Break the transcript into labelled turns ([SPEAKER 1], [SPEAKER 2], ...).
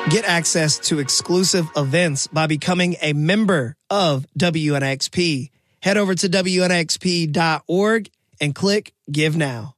[SPEAKER 1] Get access to exclusive events by becoming a member of WNXP. Head over to WNXP.org and click Give Now.